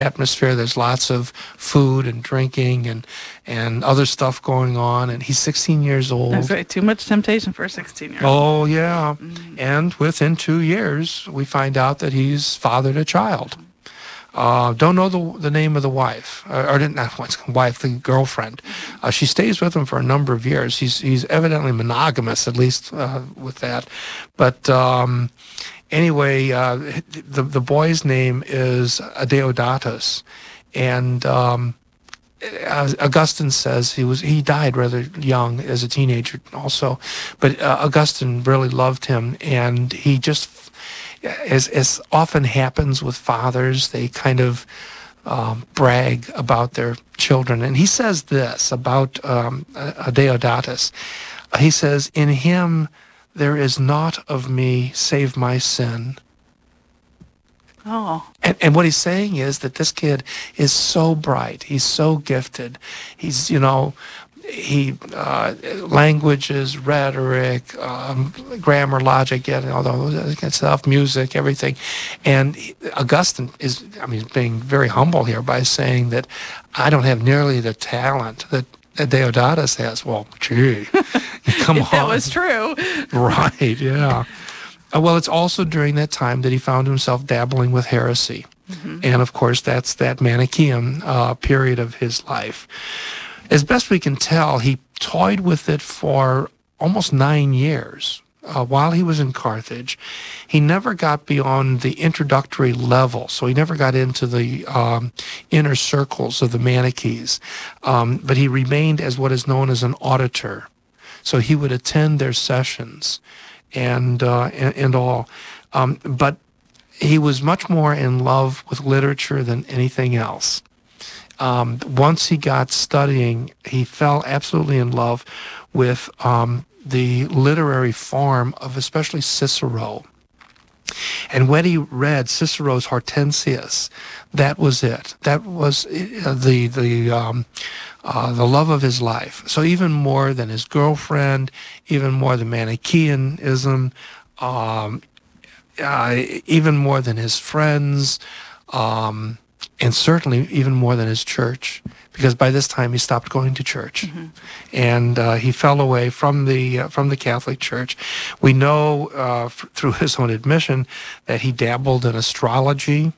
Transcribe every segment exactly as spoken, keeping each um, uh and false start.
atmosphere. There's lots of food and drinking and and other stuff going on. And he's sixteen years old. That's right. Too much temptation for a sixteen-year-old. Oh, yeah. Mm-hmm. And within two years, we find out that he's fathered a child. Uh, don't know the the name of the wife, or, or not wife, the girlfriend. Uh, she stays with him for a number of years. He's he's evidently monogamous, at least uh, with that. But um, anyway, uh, the the boy's name is Adeodatus, and um, Augustine says he was he died rather young as a teenager, also. But uh, Augustine really loved him, and he just. As as often happens with fathers, they kind of um, brag about their children. And he says this about um, Adeodatus. He says, "In him there is naught of me save my sin." Oh. And, and what he's saying is that this kid is so bright. He's so gifted. He's, you know, he uh, languages, rhetoric, um, grammar, logic, yeah, all that stuff, music, everything. And he, Augustine is, I mean, being very humble here by saying that I don't have nearly the talent that Deodatus has. Well, gee, come if on. That was true. Right, yeah. Uh, well, it's also during that time that he found himself dabbling with heresy. Mm-hmm. And, of course, that's that Manichaean uh, period of his life. As best we can tell, he toyed with it for almost nine years uh, while he was in Carthage. He never got beyond the introductory level, so he never got into the um, inner circles of the Manichees. Um, but he remained as what is known as an auditor. So he would attend their sessions and, uh, and, and all. Um, but he was much more in love with literature than anything else. Um, once he got studying, he fell absolutely in love with um, the literary form of especially Cicero. And when he read Cicero's Hortensius, that was it. That was uh, the the um, uh, the love of his life. So even more than his girlfriend, even more than Manichaeanism, um, uh, even more than his friends. Um, And certainly even more than his church, because by this time he stopped going to church, mm-hmm. and uh, he fell away from the uh, from the Catholic Church. We know uh, f- through his own admission that he dabbled in astrology,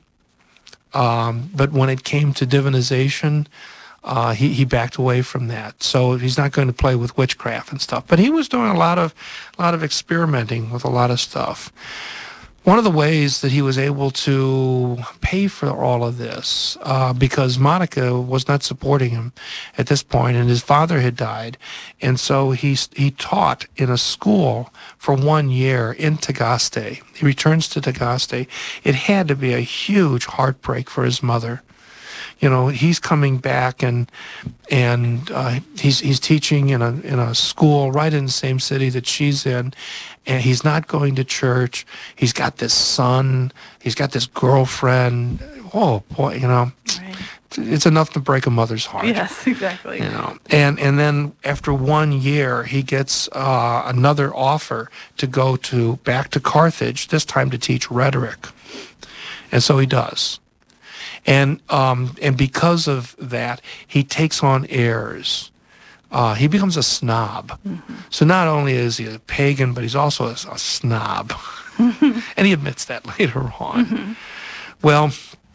um, but when it came to divinization, uh, he he backed away from that. So he's not going to play with witchcraft and stuff. But he was doing a lot of a lot of experimenting with a lot of stuff. One of the ways that he was able to pay for all of this, uh, because Monica was not supporting him at this point, and his father had died, and so he he taught in a school for one year in Tagaste. He returns to Tagaste. It had to be a huge heartbreak for his mother. You know, he's coming back and and uh, he's he's teaching in a in a school right in the same city that she's in, and he's not going to church. He's got this son. He's got this girlfriend. Oh boy, you know, Right. it's enough to break a mother's heart. Yes, exactly. You know, and and then after one year, he gets uh, another offer to go to back to Carthage. This time to teach rhetoric, and so he does. And um, and because of that, he takes on airs. Uh, he becomes a snob. Mm-hmm. So not only is he a pagan, but he's also a, a snob. Mm-hmm. And he admits that later on. Mm-hmm. Well,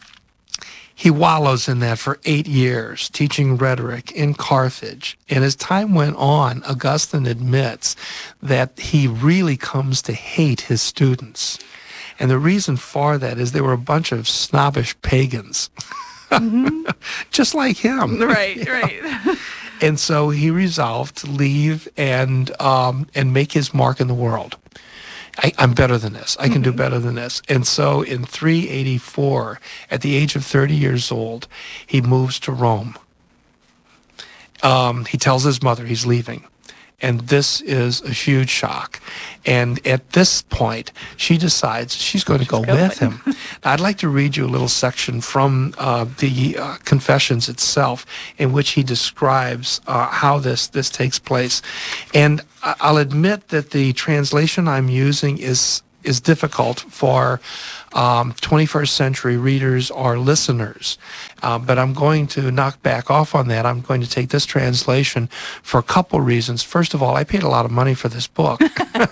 he wallows in that for eight years, teaching rhetoric in Carthage. And as time went on, Augustine admits that he really comes to hate his students. And the reason for that is they were a bunch of snobbish pagans, mm-hmm. just like him. Right, you know? right. And so he resolved to leave and um, and make his mark in the world. I, I'm better than this. I can mm-hmm. do better than this. And so in three eighty-four, at the age of thirty years old, he moves to Rome. Um, he tells his mother he's leaving. And this is a huge shock. And at this point, she decides she's going to go with him. Now, I'd like to read you a little section from uh, the uh, Confessions itself, in which he describes uh, how this, this takes place. And I'll admit that the translation I'm using is is difficult for um, twenty-first century readers or listeners. Uh, but I'm going to knock back off on that. I'm going to take this translation for a couple reasons. First of all, I paid a lot of money for this book.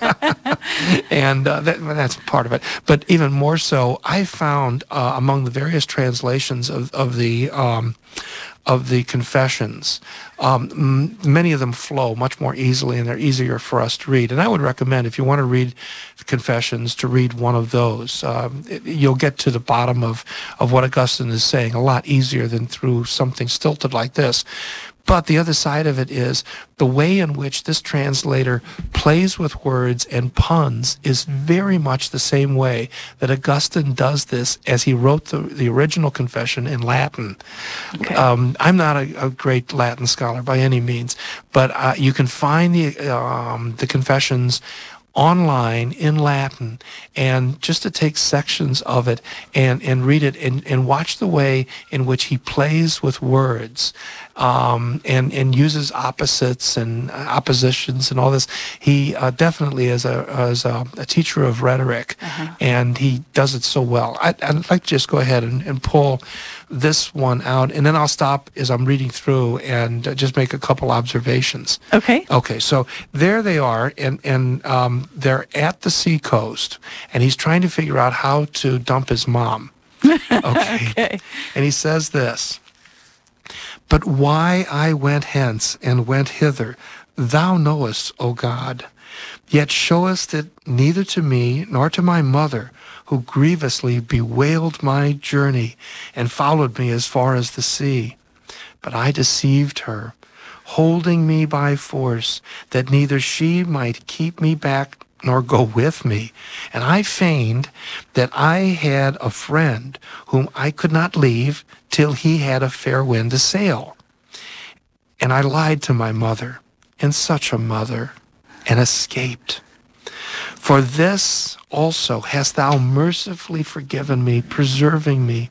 and uh, that, that's part of it. But even more so, I found uh, among the various translations of, of the um, of the confessions, um, m- many of them flow much more easily, and they're easier for us to read. And I would recommend, if you want to read confessions, to read one of those. Um, it, you'll get to the bottom of, of what Augustine is saying a lot easier than through something stilted like this. But the other side of it is the way in which this translator plays with words and puns is very much the same way that Augustine does this as he wrote the, the original confession in Latin. Okay. Um, I'm not a, a great Latin scholar by any means, but uh, you can find the um, the confessions online in Latin, and just to take sections of it and, and read it and, and watch the way in which he plays with words um, and, and uses opposites and oppositions and all this. He uh, definitely is a, is a, a teacher of rhetoric, uh-huh. and he does it so well. I, I'd like to just go ahead and, and pull this one out, and then I'll stop as I'm reading through and uh, just make a couple observations. Okay. Okay, so there they are, and, and um, they're at the seacoast, and he's trying to figure out how to dump his mom. Okay. Okay. And he says this, "But why I went hence and went hither, thou knowest, O God. Yet showest it neither to me nor to my mother, who grievously bewailed my journey and followed me as far as the sea. But I deceived her, holding me by force, that neither she might keep me back nor go with me. And I feigned that I had a friend whom I could not leave till he had a fair wind to sail. And I lied to my mother, and such a mother, and escaped. For this also hast thou mercifully forgiven me, preserving me,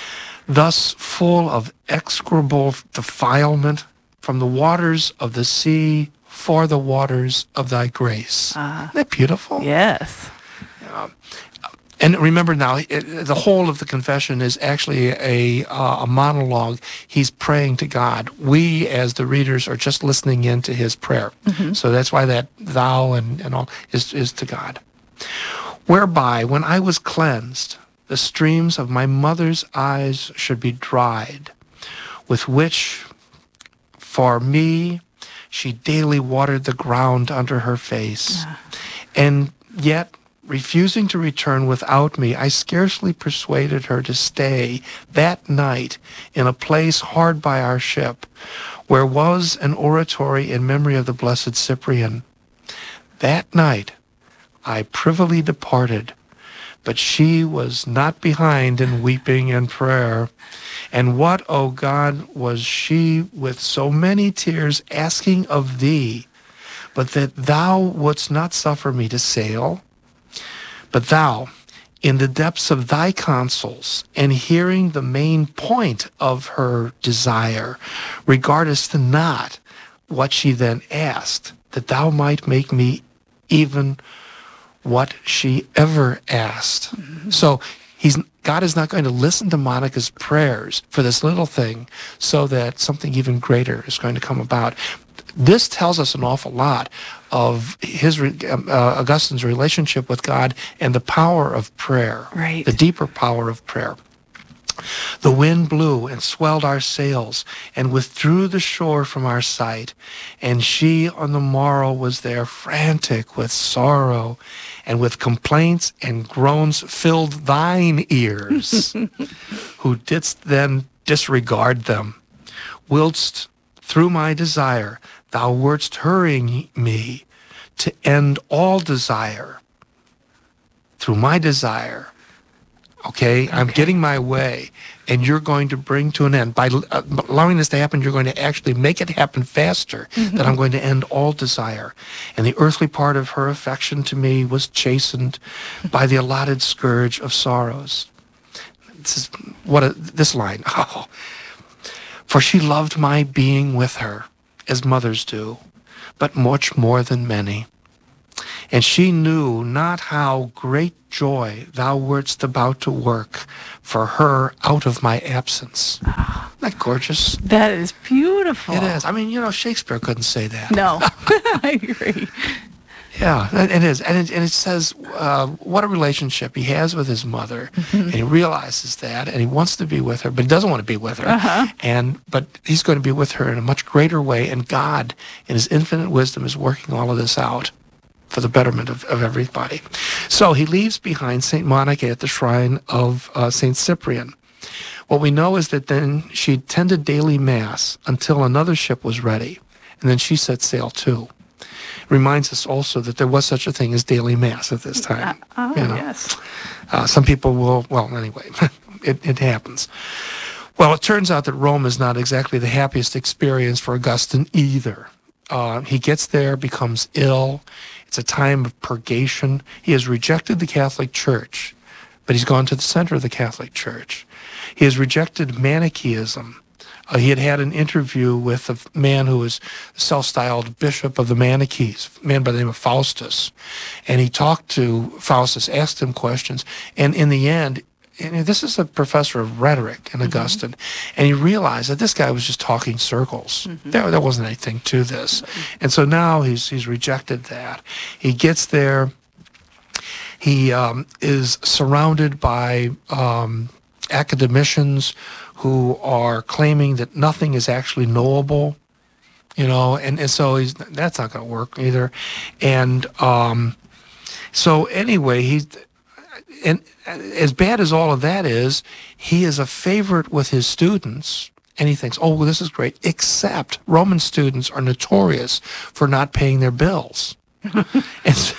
thus full of execrable defilement, from the waters of the sea for the waters of thy grace." Uh, Isn't that beautiful? Yes. Um, and remember now, it, the whole of the confession is actually a, uh, a monologue. He's praying to God. We, as the readers, are just listening in to his prayer. Mm-hmm. So that's why that thou and, and all is, is to God. "Whereby, when I was cleansed, the streams of my mother's eyes should be dried, with which for me she daily watered the ground under her face. Yeah. And yet, refusing to return without me, I scarcely persuaded her to stay that night in a place hard by our ship, where was an oratory in memory of the blessed Cyprian. That night I privily departed, but she was not behind in weeping and prayer. And what, O God, was she with so many tears asking of thee, but that thou wouldst not suffer me to sail? But thou, in the depths of thy counsels, and hearing the main point of her desire, regardest not what she then asked, that thou might make me even what she ever asked." Mm-hmm. So he's God is not going to listen to Monica's prayers for this little thing so that something even greater is going to come about. This tells us an awful lot of his uh, Augustine's relationship with God and the power of prayer, right. The deeper power of prayer. "The wind blew and swelled our sails and withdrew the shore from our sight. And she on the morrow was there frantic with sorrow, and with complaints and groans filled thine ears, who didst then disregard them, whilst through my desire thou wert hurrying me to end all desire. Through my desire, okay, okay. I'm getting my way, and you're going to bring to an end. By uh, allowing this to happen, you're going to actually make it happen faster, mm-hmm. that I'm going to end all desire. And the earthly part of her affection to me was chastened by the allotted scourge of sorrows." This is, what a, this line, oh. "For she loved my being with her, as mothers do, but much more than many. And she knew not how great joy thou wert about to work for her out of my absence. Isn't that gorgeous? That is beautiful. It is. I mean, you know, Shakespeare couldn't say that. No, I agree. Yeah, it it is. And it, and it says uh, what a relationship he has with his mother. And he realizes that, and he wants to be with her, but he doesn't want to be with her. Uh-huh. And But he's going to be with her in a much greater way, and God, in his infinite wisdom, is working all of this out for the betterment of, of everybody. So he leaves behind Saint Monica at the shrine of uh, Saint Cyprian. What we know is that then she attended daily Mass until another ship was ready, and then she set sail too. Reminds us also that there was such a thing as daily Mass at this time. Uh, oh, you know. yes. Uh, some people will, well, anyway, it, it happens. Well, it turns out that Rome is not exactly the happiest experience for Augustine either. Uh, he gets there, becomes ill. It's a time of purgation. He has rejected the Catholic Church, but he's gone to the center of the Catholic Church. He has rejected Manichaeism. Uh, he had had an interview with a man who was self-styled bishop of the Manichees, a man by the name of Faustus. And he talked to Faustus, asked him questions, and in the end, and this is a professor of rhetoric in Augustine, mm-hmm. and he realized that this guy was just talking circles. Mm-hmm. There, there wasn't anything to this. Mm-hmm. And so now he's he's rejected that. He gets there. He um, is surrounded by um, academicians who are claiming that nothing is actually knowable, you know, and, and so he's, that's not going to work either. And um, so anyway, he's, and as bad as all of that is, he is a favorite with his students, and he thinks, oh, well, this is great, except Roman students are notorious for not paying their bills. And so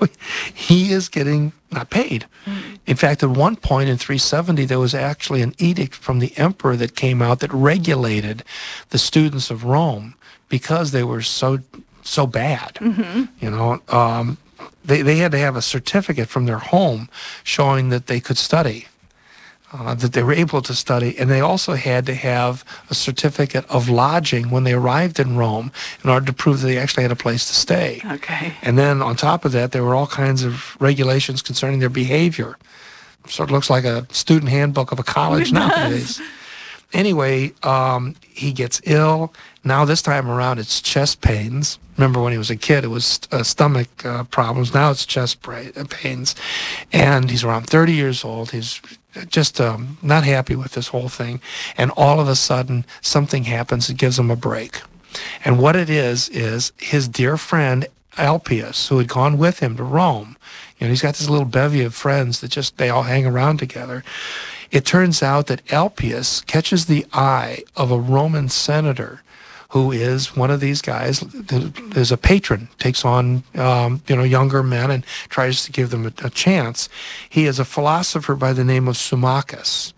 he is getting not paid. In fact, at one point in three seventy, there was actually an edict from the emperor that came out that regulated the students of Rome because they were so so bad. Mm-hmm. You know, um, they they had to have a certificate from their home showing that they could study. Uh, that they were able to study, and they also had to have a certificate of lodging when they arrived in Rome in order to prove that they actually had a place to stay. Okay. And then on top of that, there were all kinds of regulations concerning their behavior. Sort of looks like a student handbook of a college nowadays. Anyway, um, he gets ill. Now this time around, it's chest pains. Remember when he was a kid, it was uh, stomach uh, problems. Now it's chest pains. And he's around thirty years old. He's just um, not happy with this whole thing. And all of a sudden, something happens that gives him a break. And what it is, is his dear friend Alpius, who had gone with him to Rome. You know, he's got this little bevy of friends that just, they all hang around together. It turns out that Alpius catches the eye of a Roman senator who is one of these guys, is a patron, takes on um, you know younger men and tries to give them a, a chance. He is a philosopher by the name of Symmachus,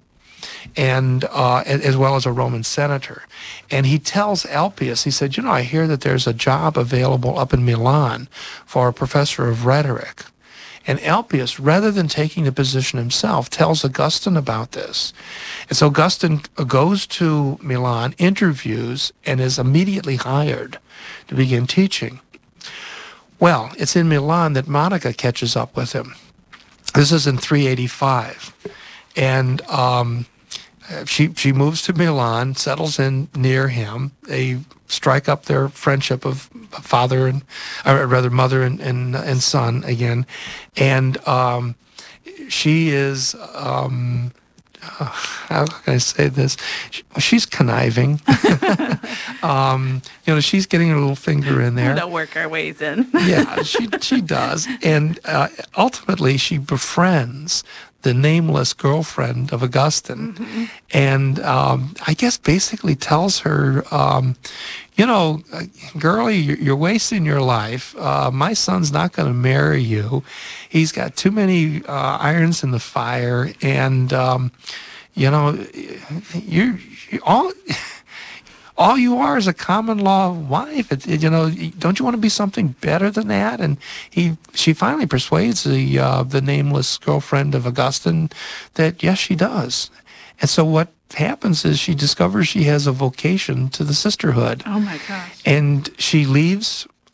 and uh, as well as a Roman senator. And he tells Alpius, he said, you know, I hear that there's a job available up in Milan for a professor of rhetoric. And Alpius, rather than taking the position himself, tells Augustine about this. And so Augustine goes to Milan, interviews, and is immediately hired to begin teaching. Well, it's in Milan that Monica catches up with him. This is in three eighty-five. And um, she she moves to Milan, settles in near him. They strike up their friendship of father and, or rather mother and, and, and son again. And um, she is, um, uh, how can I say this? She, she's conniving. um, you know, she's getting her little finger in there. We'll work our ways in. Yeah, she, she does. And uh, ultimately she befriends the nameless girlfriend of Augustine, mm-hmm. and um, I guess basically tells her, um, you know, girlie, you're, you're wasting your life. Uh, my son's not going to marry you. He's got too many uh, irons in the fire, and um, you know, you all. All you are is a common law wife. It, it, you know, don't you want to be something better than that? And he, she finally persuades the uh, the nameless girlfriend of Augustine that yes, she does. And so what happens is she discovers she has a vocation to the sisterhood. Oh my gosh! And she leaves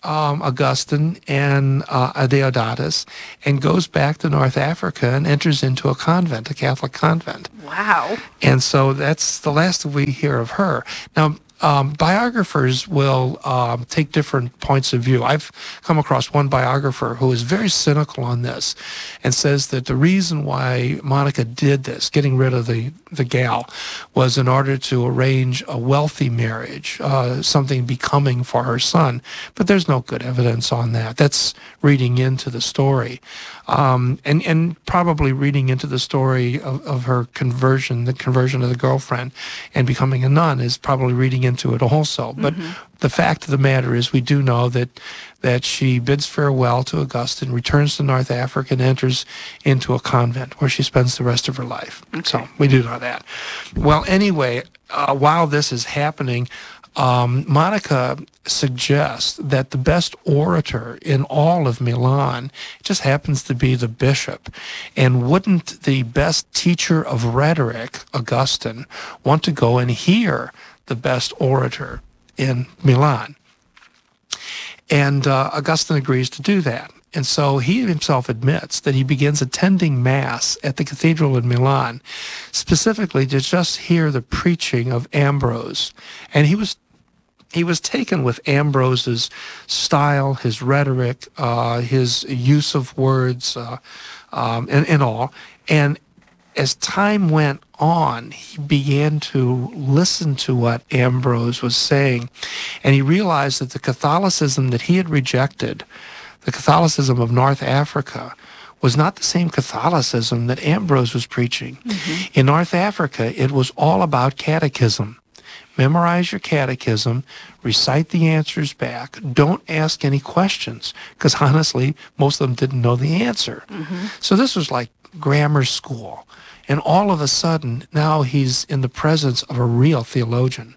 um, Augustine and uh, Adeodatus and goes back to North Africa and enters into a convent, a Catholic convent. Wow. And so that's the last we hear of her. Now, um, biographers will um, take different points of view. I've come across one biographer who is very cynical on this and says that the reason why Monica did this, getting rid of the, the gal, was in order to arrange a wealthy marriage, uh, something becoming for her son. But there's no good evidence on that. That's reading into the story. Um, and, and probably reading into the story of, of her conversion, the conversion of the girlfriend, and becoming a nun is probably reading into it also. But mm-hmm. the fact of the matter is we do know that that she bids farewell to Augustine, returns to North Africa, and enters into a convent where she spends the rest of her life. Okay. So we do know that. Well, anyway, uh, while this is happening, Um, Monica suggests that the best orator in all of Milan just happens to be the bishop. And wouldn't the best teacher of rhetoric, Augustine, want to go and hear the best orator in Milan? And uh, Augustine agrees to do that. And so he himself admits that he begins attending Mass at the cathedral in Milan, specifically to just hear the preaching of Ambrose. And he was He was taken with Ambrose's style, his rhetoric, uh, his use of words, uh, um, and, and all. And as time went on, he began to listen to what Ambrose was saying. And he realized that the Catholicism that he had rejected, the Catholicism of North Africa, was not the same Catholicism that Ambrose was preaching. Mm-hmm. In North Africa, it was all about catechism. Memorize your catechism, recite the answers back, don't ask any questions, because honestly, most of them didn't know the answer. Mm-hmm. So this was like grammar school. And all of a sudden, now he's in the presence of a real theologian.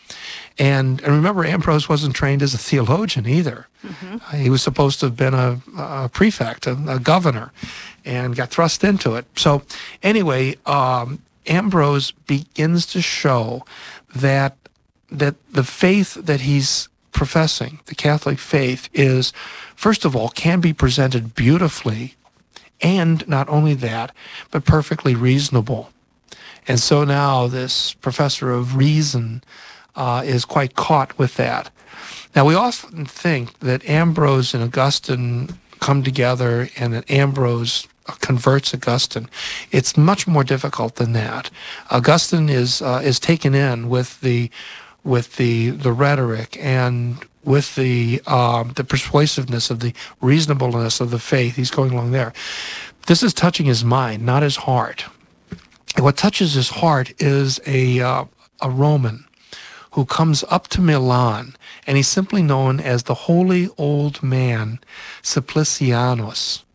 And, and remember, Ambrose wasn't trained as a theologian either. Mm-hmm. Uh, he was supposed to have been a, a prefect, a, a governor, and got thrust into it. So anyway, um, Ambrose begins to show that that the faith that he's professing, the Catholic faith, is, first of all, can be presented beautifully, and not only that, but perfectly reasonable. And so now this professor of reason uh, is quite caught with that. Now, we often think that Ambrose and Augustine come together and that Ambrose converts Augustine. It's much more difficult than that. Augustine is uh, is taken in with the with the the rhetoric and with the um, the persuasiveness of the reasonableness of the faith. He's going along there. This is touching his mind, not his heart. And what touches his heart is a uh, a Roman who comes up to Milan, and he's simply known as the holy old man Simplicianus.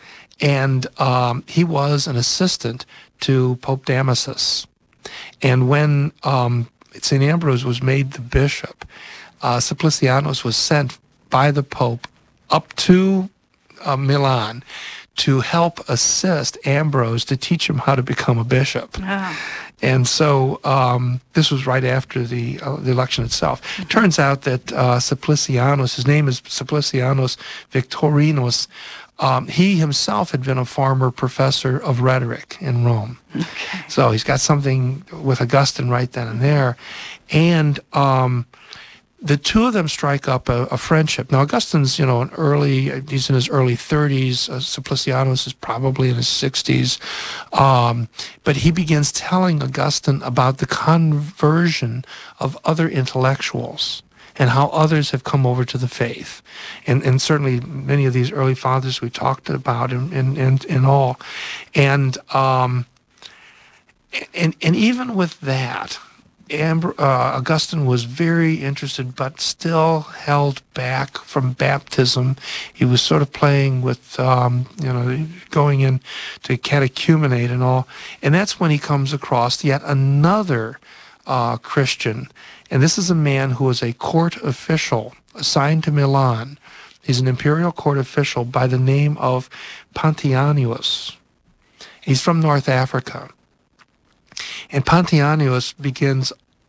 And um, he was an assistant to Pope Damasus. And when um, Saint Ambrose was made the bishop, uh, Simplicianus was sent by the Pope up to uh, Milan to help assist Ambrose to teach him how to become a bishop. Wow. And so um, this was right after the, uh, the election itself. Mm-hmm. It turns out that uh, Simplicianus, his name is Simplicianus Victorinus, Um, he himself had been a former professor of rhetoric in Rome. Okay. So he's got something with Augustine right then and there. And um, the two of them strike up a, a friendship. Now, Augustine's, you know, an early, he's in his early thirties. Uh, Simplicianus is probably in his sixties. Um, but he begins telling Augustine about the conversion of other intellectuals and how others have come over to the faith. And and certainly many of these early fathers we talked about and and, and, and all. And, um, and and even with that, Amber, uh, Augustine was very interested but still held back from baptism. He was sort of playing with, um, you know, going in to catechumenate and all. And that's when he comes across yet another uh, Christian. And this is a man who was a court official assigned to Milan. He's an imperial court official by the name of Pontianus. He's from North Africa. And Pontianus begins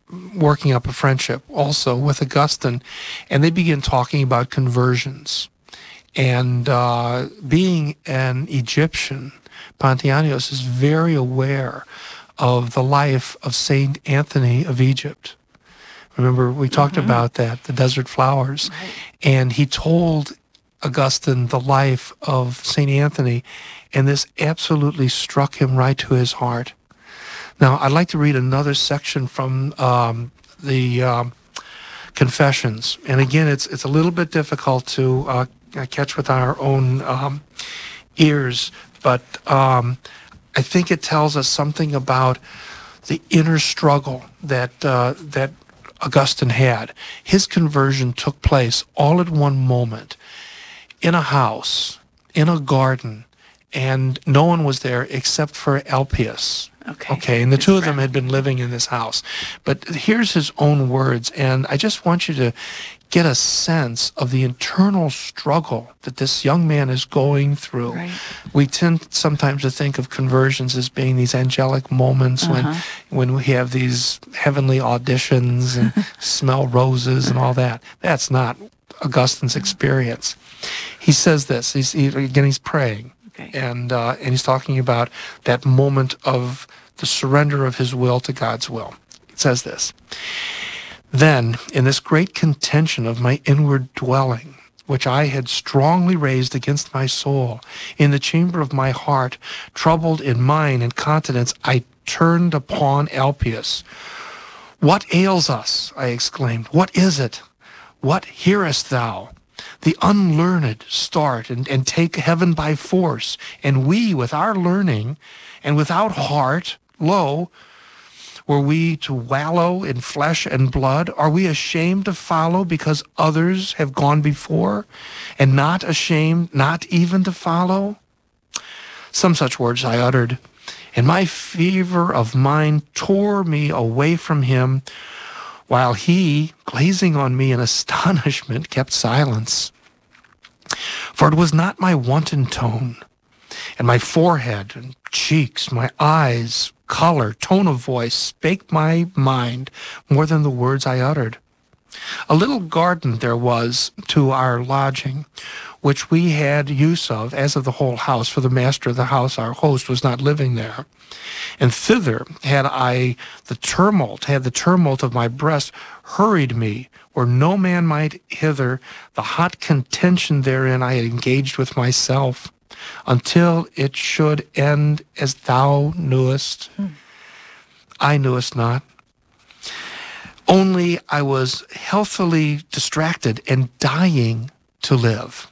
working up a friendship also with Augustine, and they begin talking about conversions. And uh, being an Egyptian, Pontianos is very aware of the life of Saint Anthony of Egypt. Remember, we talked mm-hmm. about that, the desert flowers. Right. And he told Augustine the life of Saint Anthony, and this absolutely struck him right to his heart. Now, I'd like to read another section from um, the um, Confessions. And again, it's it's a little bit difficult to uh, catch with our own um, ears, but um, I think it tells us something about the inner struggle that uh, that Augustine had. His conversion took place all at one moment, in a house, in a garden, and no one was there except for Alpius. Okay. Okay, and the His two friend. of them had been living in this house. But here's his own words, and I just want you to get a sense of the internal struggle that this young man is going through. Right. We tend sometimes to think of conversions as being these angelic moments Uh-huh. when when we have these heavenly auditions and smell roses and all that. That's not Augustine's experience. He says this. He's he, again. He's praying. Okay. And uh, and he's talking about that moment of the surrender of his will to God's will. It says this: Then, in this great contention of my inward dwelling, which I had strongly raised against my soul, in the chamber of my heart, troubled in mind and continence, I turned upon Alpius. What ails us? I exclaimed. What is it? What hearest thou? The unlearned start and, and take heaven by force, and we, with our learning and without heart, lo, were we to wallow in flesh and blood? Are we ashamed to follow because others have gone before, and not ashamed not even to follow? Some such words I uttered, and my fever of mind tore me away from him, while he, gazing on me in astonishment, kept silence. For it was not my wanton tone, and my forehead and cheeks, my eyes, color, tone of voice, spake my mind more than the words I uttered. A little garden there was to our lodging, which we had use of, as of the whole house, for the master of the house, our host, was not living there. And thither had I the tumult, had the tumult of my breast hurried me, where no man might hither, the hot contention therein I had engaged with myself, until it should end as thou knewest. Hmm. I knewest not. Only I was healthily distracted and dying to live,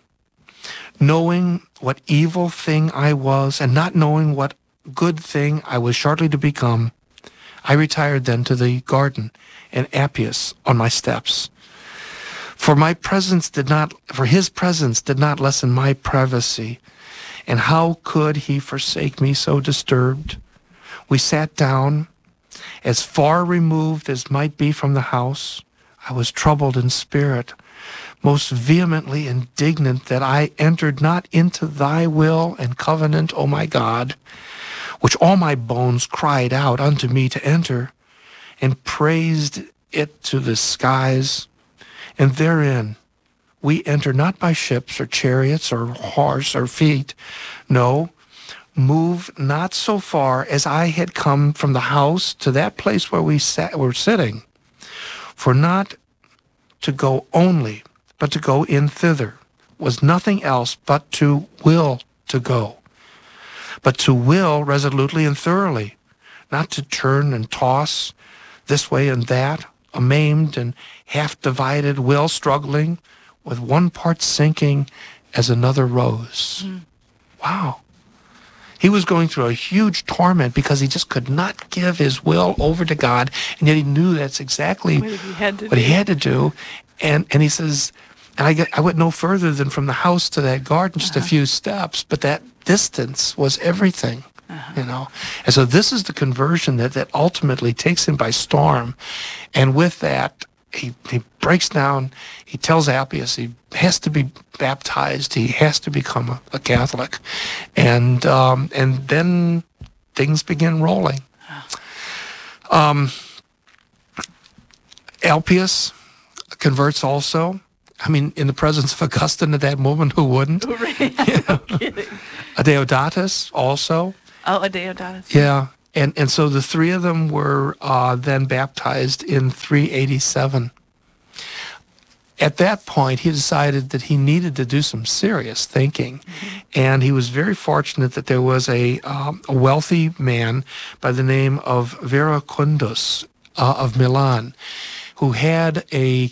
knowing what evil thing I was, and not knowing what good thing I was shortly to become. I retired then to the garden, and Appius on my steps. For my presence did not, for his presence did not lessen my privacy, and how could he forsake me so disturbed? We sat down, as far removed as might be from the house. I was troubled in spirit, most vehemently indignant that I entered not into thy will and covenant, O my God, which all my bones cried out unto me to enter, and praised it to the skies. And therein we enter not by ships or chariots or horse or feet, no, move not so far as I had come from the house to that place where we sat, were sitting, for not to go only, but to go in thither, was nothing else but to will to go, but to will resolutely and thoroughly, not to turn and toss this way and that, a maimed and half-divided will struggling, with one part sinking as another rose. Mm. Wow. He was going through a huge torment because he just could not give his will over to God, and yet he knew that's exactly what he had to what do. He had to do. And and he says, and I, get, I went no further than from the house to that garden, just uh-huh. a few steps, but that distance was everything. Uh-huh. You know, and so this is the conversion that, that ultimately takes him by storm. And with that, he, he breaks down. He tells Appius he has to be baptized. He has to become a, a Catholic. And um, and then things begin rolling. Um, Alpius converts also. I mean, in the presence of Augustine at that moment, who wouldn't? No kidding. Deodatus also. Oh, a Deodatus. Yeah. And and so the three of them were uh, then baptized in three eighty-seven. At that point, he decided that he needed to do some serious thinking. Mm-hmm. And he was very fortunate that there was a, um, a wealthy man by the name of Veracundus uh, of Milan, who had a